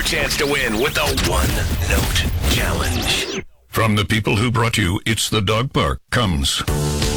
chance to win with the one-note challenge. From the people who brought you It's the Dog Park comes